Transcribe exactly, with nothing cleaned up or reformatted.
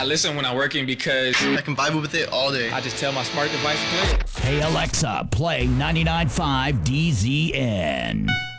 listen when I'm working because I can vibe with it all day. I just tell my smart device to play it. Hey Alexa, play ninety-nine point five D Z N.